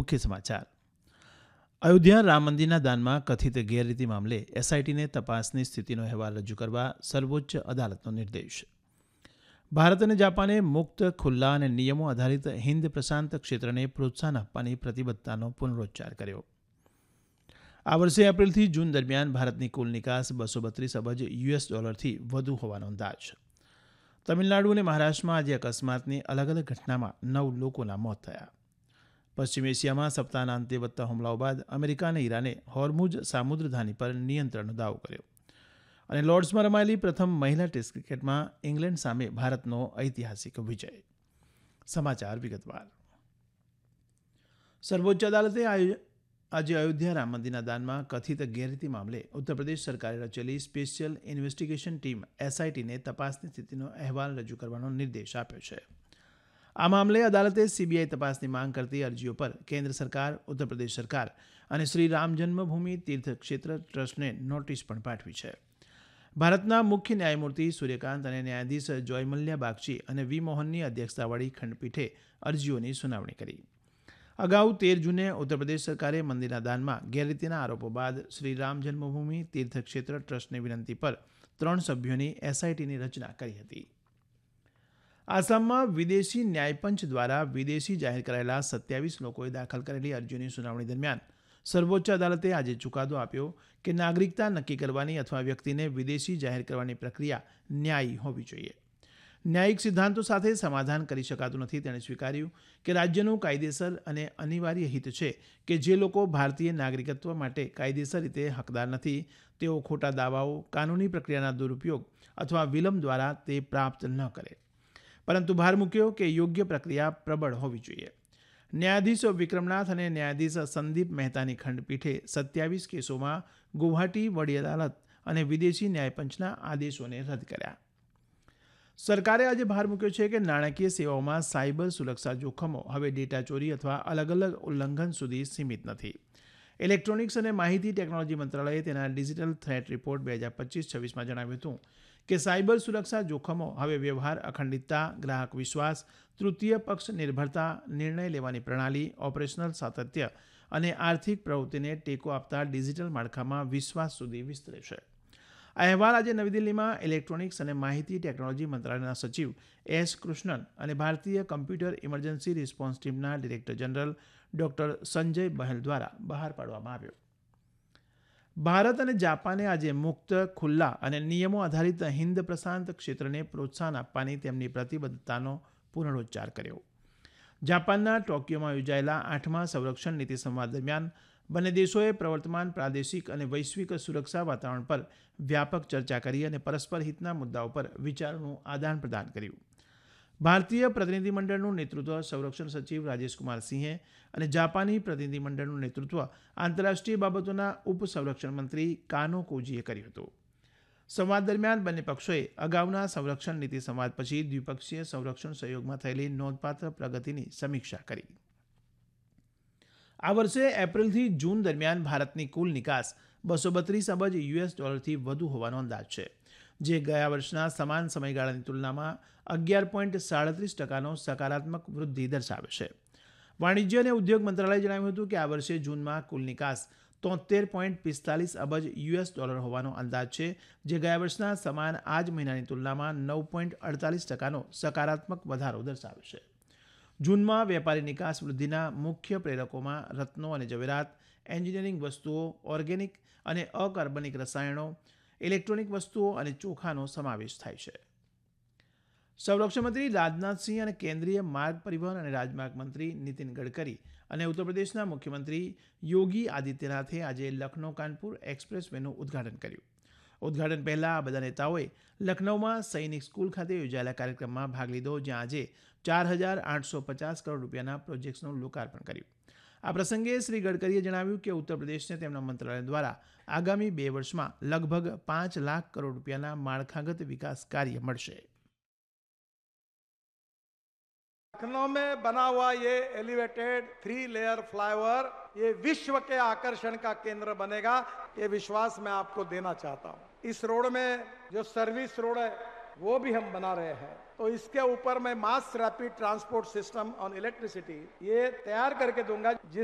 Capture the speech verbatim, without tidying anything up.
મુખ્ય સમાચાર. અયોધ્યા રામ મંદિરના દાનમાં કથિત ગેરરીતિ મામલે એસઆઈટીને તપાસની સ્થિતિનો અહેવાલ રજૂ કરવા સર્વોચ્ચ અદાલતનો નિર્દેશ. ભારત અને જાપાને મુક્ત, ખુલ્લા અને નિયમો આધારિત હિન્દ પ્રશાંત ક્ષેત્રને પ્રોત્સાહન આપવાની પ્રતિબદ્ધતાનો પુનરોચ્ચાર કર્યો. આ વર્ષે એપ્રિલથી જૂન દરમિયાન ભારતની કુલ નિકાસ બસો બત્રીસ અબજ યુએસ ડોલરથી વધુ હોવાનો અંદાજ. તમિલનાડુ અને મહારાષ્ટ્રમાં આજે અકસ્માતની અલગ અલગ ઘટનામાં નવ લોકોના મોત થયા. પશ્ચિમ એશિયામાં સપ્તાહના અંતે વધતા હુમલાઓ બાદ અમેરિકા અને ઈરાને હોર્મુઝ સામુદ્રધાની પર નિયંત્રણનો દાવો કર્યો. અને લોર્ડ્સમાં રમાયેલી પ્રથમ મહિલા ટેસ્ટ ક્રિકેટમાં ઇંગ્લેન્ડ સામે ભારતનો ઐતિહાસિક વિજય. સમાચાર વિગતવાર. સર્વોચ્ચ અદાલતે આજે અયોધ્યા રામ મંદિરના દાનમાં કથિત ગેરરીતિ મામલે ઉત્તરપ્રદેશ સરકારે રચેલી સ્પેશિયલ ઇન્વેસ્ટિગેશન ટીમ એસઆઈટીને તપાસની સ્થિતિનો અહેવાલ રજૂ કરવાનો નિર્દેશ આપ્યો છે. આ મામલે અદાલતે સીબીઆઈ તપાસની માંગ કરતી અરજીઓ પર કેન્દ્ર સરકાર, ઉત્તરપ્રદેશ સરકાર અને શ્રી રામ જન્મભૂમિ તીર્થ ક્ષેત્ર ટ્રસ્ટને નોટિસ પણ પાઠવી છે. ભારતના મુખ્ય ન્યાયમૂર્તિ સૂર્યકાંત અને ન્યાયાધીશ જોયમલ્યા બાગચી અને વી મોહનની અધ્યક્ષતાવાળી ખંડપીઠે અરજીઓની સુનાવણી કરી. અગાઉ તેર જૂને ઉત્તરપ્રદેશ સરકારે મંદિરના દાનમાં ગેરરીતિના આરોપો બાદ શ્રી રામ જન્મભૂમિ તીર્થ ક્ષેત્ર ટ્રસ્ટની વિનંતી પર ત્રણ સભ્યોની એસઆઈટીની રચના કરી હતી. આસામમાં વિદેશી ન્યાયપંચ દ્વારા વિદેશી જાહેર કરાયેલા સત્યાવીસ લોકોએ દાખલ કરેલી અરજીઓની સુનાવણી દરમિયાન સર્વોચ્ચ અદાલતે આજે ચુકાદો આપ્યો કે નાગરિકતા નક્કી કરવાની અથવા વ્યક્તિને વિદેશી જાહેર કરવાની પ્રક્રિયા ન્યાયી હોવી જોઈએ. ન્યાયિક સિદ્ધાંતો સાથે સમાધાન કરી શકાતું નથી. તેણે સ્વીકાર્યું કે રાજ્યનું કાયદેસર અને અનિવાર્ય હિત છે કે જે લોકો ભારતીય નાગરિકત્વ માટે કાયદેસર રીતે હકદાર નથી તેઓ ખોટા દાવાઓ, કાનૂની પ્રક્રિયાના દુરુપયોગ અથવા વિલંબ દ્વારા તે પ્રાપ્ત ન કરે. પરંતુ ભાર મૂક્યો કે યોગ્ય પ્રક્રિયા પ્રબળ હોવી જોઈએ. ન્યાયાધીશ વિક્રમનાથ અને ન્યાયાધીશ સંદીપ મહેતાની ખંડપીઠે સત્યાવીસ કેસોમાં ગુવાહાટી વડી અદાલત અને વિદેશી ન્યાયપંચના આદેશોને રદ કર્યા. સરકારે આજે ભાર મૂક્યો છે કે નાણાકીય સેવાઓમાં સાયબર સુરક્ષા જોખમો હવે ડેટા ચોરી અથવા અલગ અલગ ઉલ્લંઘન સુધી સીમિત નથી. ઇલેક્ટ્રોનિક્સ અને માહિતી ટેકનોલોજી મંત્રાલયે તેના ડિજિટલ થ્રેટ રિપોર્ટ બે હજાર પચીસ છવ્વીસમાં જણાવ્યું હતું કે સાયબર સુરક્ષા જોખમો હવે વ્યવહાર અખંડિતતા, ગ્રાહક વિશ્વાસ, તૃતીય પક્ષ નિર્ભરતા, નિર્ણય લેવાની પ્રણાલી, ઓપરેશનલ સાતત્ય અને આર્થિક પ્રવૃત્તિને ટેકો આપતા ડિજિટલ માળખામાં વિશ્વાસ સુધી વિસ્તરે છે. આ અહેવાલ આજે નવી દિલ્હીમાં ઇલેક્ટ્રોનિક્સ અને માહિતી ટેકનોલોજી મંત્રાલયના સચિવ એસ કૃષ્ણન અને ભારતીય કમ્પ્યુટર ઇમરજન્સી રિસ્પોન્સ ટીમના ડિરેક્ટર જનરલ ડોક્ટર સંજય બહેલ દ્વારા બહાર પાડવામાં આવ્યો. ભારત અને જાપાને આજે મુક્ત, ખુલ્લા અને નિયમો આધારિત હિન્દ પ્રશાંત ક્ષેત્રને પ્રોત્સાહન આપવાની તેમની પ્રતિબદ્ધતાનો પુનરોચ્ચાર કર્યો. જાપાનના ટોક્યોમાં યોજાયેલા આઠમા સંરક્ષણ નીતિ સંવાદ દરમિયાન બંને દેશોએ પ્રવર્તમાન પ્રાદેશિક અને વૈશ્વિક સુરક્ષા વાતાવરણ પર વ્યાપક ચર્ચા કરી અને પરસ્પર હિતના મુદ્દાઓ પર વિચારોનું આદાન પ્રદાન કર્યું. ભારતીય પ્રતિનિધિમંડળનું નેતૃત્વ સંરક્ષણ સચિવ રાજેશકુમાર સિંહે અને જાપાની પ્રતિનિધિમંડળનું નેતૃત્વ આંતરરાષ્ટ્રીય બાબતોના ઉપ સંરક્ષણ મંત્રી કાનો કોજીએ કર્યું હતું. સંવાદ દરમિયાન બંને પક્ષોએ અગાઉના સંરક્ષણ નીતિ સંવાદ પછી દ્વિપક્ષીય સંરક્ષણ સહયોગમાં થયેલી નોંધપાત્ર પ્રગતિની સમીક્ષા કરી. આ વર્ષે એપ્રિલથી જૂન દરમિયાન ભારતની કુલ નિકાસ બસો બત્રીસ અબજ યુએસ ડોલરથી વધુ હોવાનો અંદાજ છે, જે ગયા વર્ષના સમાન સમયગાળાની તુલનામાં અગિયાર પોઈન્ટ સાડત્રીસ ટકાનો સકારાત્મક વૃદ્ધિ દર્શાવે છે. વાણિજ્ય અને ઉદ્યોગ મંત્રાલયે જણાવ્યું હતું કે આ વર્ષે જૂનમાં કુલ નિકાસ તોતેર પોઈન્ટ પિસ્તાલીસ અબજ યુએસ ડોલર હોવાનો અંદાજ છે, જે ગયા વર્ષના સમાન આ જ મહિનાની તુલનામાં નવ પોઈન્ટ અડતાલીસ ટકાનો સકારાત્મક વધારો દર્શાવે છે. જૂનમાં વેપારી નિકાસ વૃદ્ધિના મુખ્ય પ્રેરકોમાં રત્નો અને જવેરાત, એન્જિનિયરિંગ વસ્તુઓ, ઓર્ગેનિક અને અકાર્બનિક રસાયણો, ઇલેક્ટ્રોનિક વસ્તુઓ અને ચોખાનો સમાવેશ થાય છે. સંરક્ષણ મંત્રી રાજનાથસિંહ અને કેન્દ્રીય માર્ગ પરિવહન અને રાજમાર્ગ મંત્રી નીતિન ગડકરી અને ઉત્તરપ્રદેશના મુખ્યમંત્રી યોગી આદિત્યનાથે આજે લખનૌ કાનપુર એક્સપ્રેસ વેનું ઉદઘાટન કર્યું. ઉદઘાટન પહેલા આ બધા નેતાઓએ લખનૌમાં સૈનિક સ્કૂલ ખાતે યોજાયેલા કાર્યક્રમમાં ભાગ લીધો, જ્યાં આજે ચાર હજાર આઠસો પચાસ કરોડ રૂપિયાના પ્રોજેક્ટ્સનું લોકાર્પણ કર્યું. આ પ્રસંગે શ્રી ગડકરીએ જણાવ્યું કે ઉત્તરપ્રદેશને તેમના મંત્રાલય દ્વારા આગામી બે વર્ષમાં લગભગ પાંચ લાખ કરોડ રૂપિયાના માળખાગત વિકાસ કાર્ય મળશે. लखनऊ में बना हुआ ये एलिवेटेड थ्री लेयर फ्लाईओवर ये विश्व के आकर्षण का केंद्र बनेगा, ये विश्वास मैं आपको देना चाहता हूँ. इस रोड में जो सर्विस रोड है वो भी हम बना रहे हैं, तो इसके ऊपर मैं mass rapid transport system on electricity ये तैयार करके दूंगा, जिस